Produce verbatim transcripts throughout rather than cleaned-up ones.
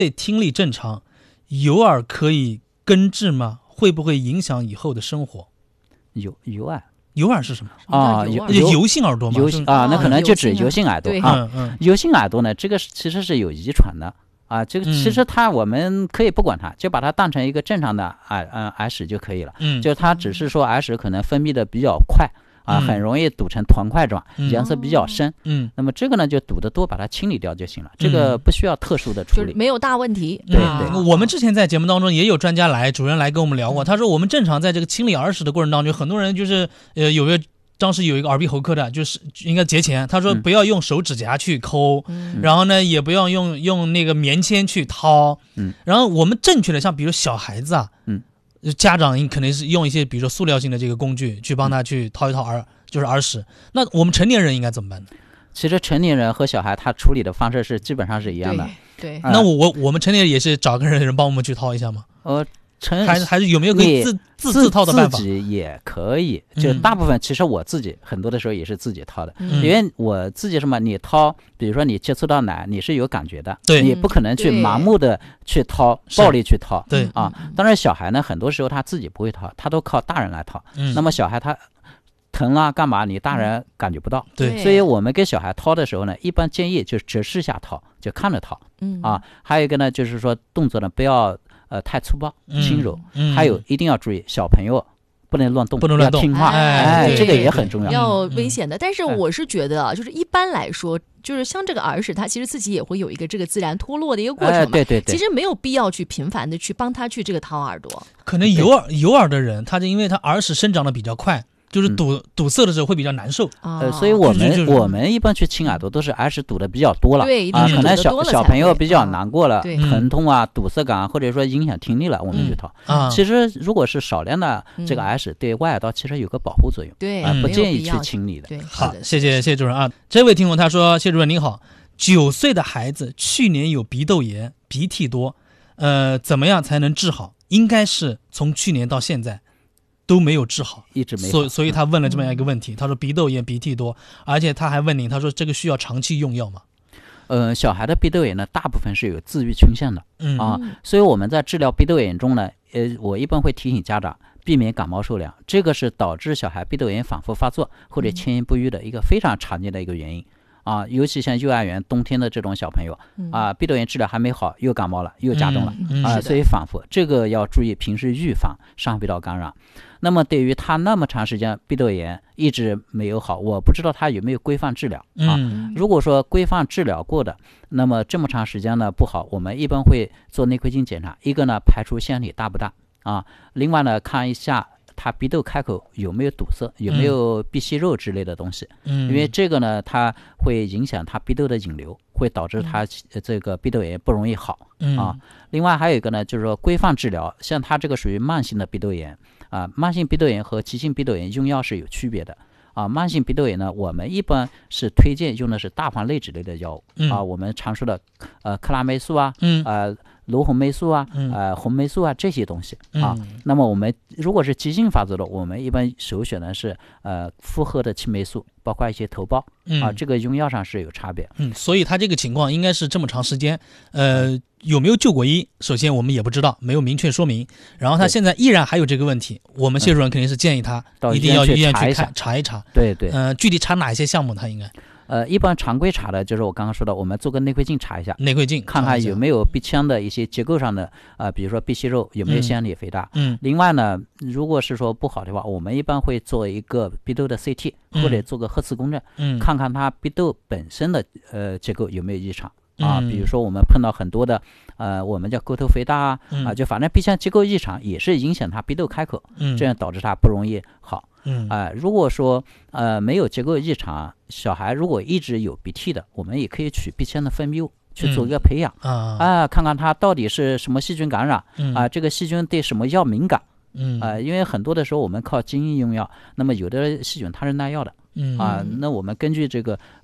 听力正常，有耳可以根治吗？会不会影响以后的生活？ 有有耳。 有耳是什么啊？ 油油性耳朵吗？ 油啊，那可能就指油性耳朵啊。 嗯， 油性耳朵呢，这个其实是有遗传的啊。这个其实它我们可以不管它，就把它当成一个正常的耳嗯耳屎就可以了。 嗯， 就它只是说耳屎可能分泌的比较快啊，很容易堵成团块状，颜色比较深。 嗯， 那么这个呢，就堵得多，把它清理掉就行了。这个不需要特殊的处理， 没有大问题。 对对。 我们之前在节目当中也有专家来，主任来跟我们聊过，他说我们正常在这个清理耳屎的过程当中，很多人就是呃有个。当时有一个耳鼻喉科的，就是应该节前，他说不要用手指甲去抠， 嗯、 然后呢也不要用用那个棉签去掏， 嗯， 然后我们正确的，像比如小孩子啊， 嗯， 家长肯定是用一些比如说塑料性的这个工具去帮他去掏一掏耳，就是耳屎。那我们成年人应该怎么办呢？ 其实成年人和小孩他处理的方式是基本上是一样的。 对，对呃、 那我我我们成年人也是找个人帮我们去掏一下吗？ 呃。 还是还是有没有可以自自自掏的办法？ 自己也可以，就大部分其实我自己很多的时候也是自己掏的， 嗯、 因为我自己什么，你掏，比如说你接触到奶，你是有感觉的， 对， 你不可能去盲目的去掏，暴力去掏， 对啊。当然小孩呢，很多时候他自己不会掏，他都靠大人来掏。 嗯、 那么小孩他疼啊干嘛，你大人感觉不到， 对。 所以我们给小孩掏的时候呢，一般建议就是直视下掏，就看着掏， 嗯啊。还有一个呢，就是说动作呢不要。呃，太粗暴、轻柔， 嗯嗯、 还有一定要注意，小朋友不能乱动， 不能乱动， 要听话， 哎， 哎这个也很重要， 要危险的。但是我是觉得啊，就是一般来说，就是像这个耳屎，它其实自己也会有一个这个自然脱落的一个过程嘛， 哎、对对对， 其实没有必要去频繁的去帮他去这个掏耳朵。 可能有耳有耳的人，他就因为他耳屎生长的比较快。就是堵、嗯、堵塞的时候会比较难受， 呃，所以我们、 就是就是、 我们一般去清耳朵都是耳屎堵的比较多了， 对， 啊，可能小小朋友比较难过了， 啊、 疼痛啊、堵塞感，或者说影响听力了，我们去掏。 嗯、 其实如果是少量的这个耳屎，对外耳道其实有个保护作用， 对、 啊，不建议去清理的。 对， 好，谢谢谢谢主任啊。这位听众他说：“谢主任您好，九岁的孩子去年有鼻窦炎，鼻涕多，呃，怎么样才能治好？应该是从去年到现在。”都没有治好， 一直没好， 所以所以他问了这么样一个问题，嗯、他说鼻窦炎、鼻涕多，而且他还问您，他说这个需要长期用药吗？ 呃，小孩的鼻窦炎呢，大部分是有自愈倾向的， 嗯啊，所以我们在治疗鼻窦炎中呢，呃，我一般会提醒家长避免感冒受凉，这个是导致小孩鼻窦炎反复发作或者迁延不愈的一个非常常见的一个原因。啊，尤其像幼儿园冬天的这种小朋友，啊，鼻窦炎治疗还没好，又感冒了，又加重了， 嗯、 啊，所以反复，这个要注意平时预防上鼻道感染。那么对于他那么长时间鼻窦炎一直没有好，我不知道他有没有规范治疗啊。 嗯、 如果说规范治疗过的，那么这么长时间呢不好，我们一般会做内窥镜检查，一个呢排除腺体大不大啊，另外呢看一下。他鼻窦开口有没有堵塞，有没有鼻息肉之类的东西？ 嗯， 因为这个呢，它会影响他鼻窦的引流，会导致他这个鼻窦炎不容易好、 嗯、 啊。另外还有一个呢，就是说规范治疗，像他这个属于慢性的鼻窦炎啊，慢性鼻窦炎和急性鼻窦炎用药是有区别的啊。慢性鼻窦炎呢，我们一般是推荐用的是大黄类酯类的药物、 嗯、 啊，我们常说的呃克拉霉素啊， 嗯呃。罗红霉素啊， 嗯、 呃，红霉素啊，这些东西啊。 嗯、 那么我们如果是急性发作的，我们一般首选的是呃复合的青霉素，包括一些头孢、 嗯、 啊，这个用药上是有差别。 嗯，所以他这个情况应该是这么长时间，呃，有没有救过医？首先我们也不知道，没有明确说明。然后他现在依然还有这个问题，我们谢主任肯定是建议他一定要去医院去看查一查。 对对。 呃，具体查哪些项目？他应该？ 呃，一般常规查的就是我刚刚说的，我们做个内窥镜查一下， 内窥镜看看有没有鼻腔的一些结构上的啊、呃，比如说鼻息肉有没有腺体肥大。 嗯。 另外呢，如果是说不好的话，我们一般会做一个鼻窦的 C T、嗯、或者做个核磁共振， 嗯， 看看它鼻窦本身的呃结构有没有异常。啊，比如说我们碰到很多的，呃，我们叫沟头肥大啊， 嗯、 啊，就反正鼻腔结构异常，也是影响它鼻窦开口， 嗯， 这样导致它不容易好。 嗯， 啊、呃，如果说呃没有结构异常，小孩如果一直有鼻涕的，我们也可以取鼻腔的分泌物去做一个培养、 嗯、啊， 啊，看看它到底是什么细菌感染， 嗯、 啊，这个细菌对什么药敏感， 嗯， 啊、呃，因为很多的时候我们靠基因用药，那么有的细菌它是耐药的。 嗯啊，那我们根据这个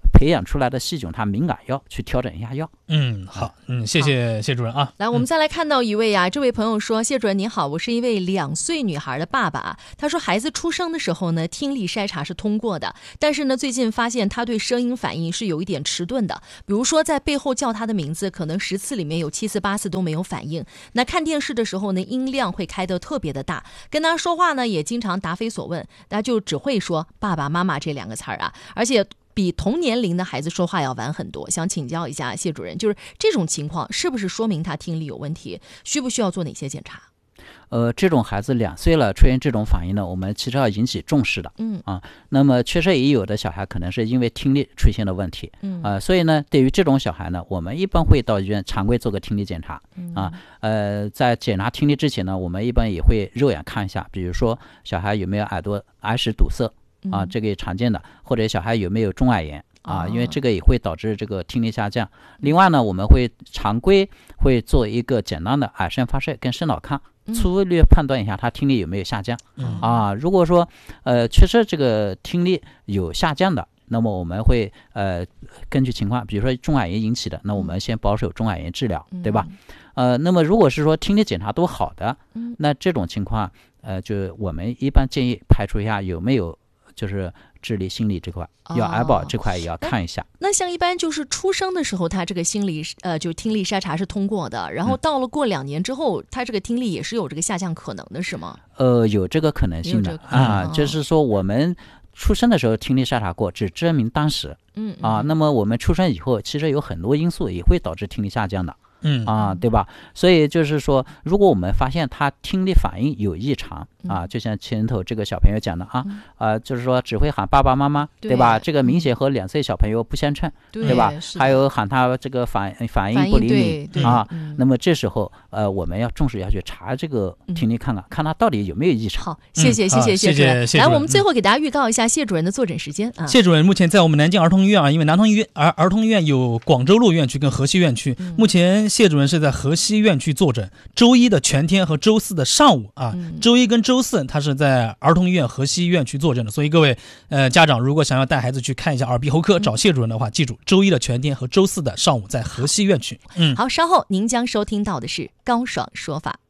培养出来的细菌它敏感药去调整一下药。 嗯，好，嗯，谢谢谢主任啊。 来，我们再来看到一位啊，这位朋友说：“谢主任你好，我是一位两岁女孩的爸爸。他说孩子出生的时候呢，听力筛查是通过的，但是呢，最近发现他对声音反应是有一点迟钝的。比如说在背后叫他的名字，可能十次里面有七次八次都没有反应。那看电视的时候呢，音量会开得特别的大，跟他说话呢也经常答非所问，他就只会说爸爸妈妈这两个词儿啊，而且比同年龄的孩子说话要晚很多。想请教一下谢主任，就是这种情况是不是说明他听力有问题？需不需要做哪些检查？” 呃，这种孩子两岁了出现这种反应呢，我们其实要引起重视的。 嗯啊，那么确实也有的小孩可能是因为听力出现了问题。 嗯啊，所以呢，对于这种小孩呢，我们一般会到医院常规做个听力检查。 嗯啊，呃，在检查听力之前呢，我们一般也会肉眼看一下，比如说小孩有没有耳朵耳屎堵塞啊，这个也常见的，或者小孩有没有中耳炎。啊，因为这个也会导致这个听力下降。另外呢，我们会常规会做一个简单的耳声发射跟声脑抗，粗略判断一下他听力有没有下降。 嗯啊，如果说呃确实这个听力有下降的，那么我们会呃根据情况，比如说中耳炎引起的，那我们先保守中耳炎治疗，对吧？呃，那么如果是说听力检查都好的，那这种情况呃就我们一般建议排除一下有没有就是智力心理这块，要耳保这块也要看一下。 哦、那像一般就是出生的时候他这个心理呃就听力筛查是通过的，然后到了过两年之后、嗯、他这个听力也是有这个下降可能的是吗？ 呃有这个可能性的啊、哦、就是说我们出生的时候听力筛查过只证明当时嗯啊，那么我们出生以后其实有很多因素也会导致听力下降的。 嗯啊，对吧？所以就是说，如果我们发现他听力反应有异常啊，就像前头这个小朋友讲的啊， 嗯、 呃，就是说只会喊爸爸妈妈，对, 对吧？这个明显和两岁小朋友不相称， 对, 对吧？还有喊他这个反反应不灵敏啊、嗯，那么这时候呃，我们要重视要去查这个听力看看，嗯、看他到底有没有异常。 好，谢谢、嗯、谢谢谢主任。来，我们最后给大家预告一下谢主任的坐诊时间啊。 谢主任目前在我们南京儿童医院啊，因为南通医院儿儿童医院有广州路院区跟河西院区， 嗯、 目前谢主任是在河西院区坐诊，周一的全天和周四的上午啊， 嗯、 周一跟周四他是在儿童医院河西院区坐诊的，所以各位呃家长如果想要带孩子去看一下耳鼻喉科，找谢主任的话，记住周一的全天和周四的上午在河西院区。 嗯，好，稍后您将收听到的是高爽说法。